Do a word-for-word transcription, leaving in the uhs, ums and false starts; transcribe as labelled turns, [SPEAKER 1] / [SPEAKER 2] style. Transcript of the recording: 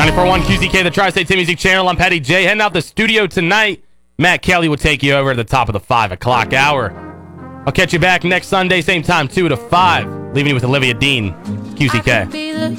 [SPEAKER 1] ninety-four point one Q C K, the Tri-State Tim Music Channel. I'm Petty J. Heading out the studio tonight. Matt Kelly will take you over at the top of the five o'clock hour. I'll catch you back next Sunday, same time, two to five. Leaving you with Olivia Dean, Q C K.